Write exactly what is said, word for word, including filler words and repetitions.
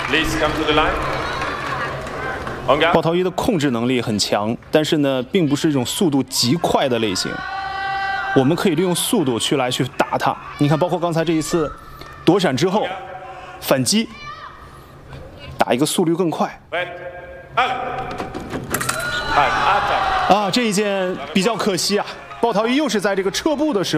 Please come to the line. On guard. 鲍涛一的控制能力很强，但是呢，并不是一种速度极快的类型。我们可以利用速度去来去打他。你看，包括刚才这一次躲闪之后反击，打一个速率更快。啊，这一件比较可惜啊，鲍涛一又是在这个撤步的时候。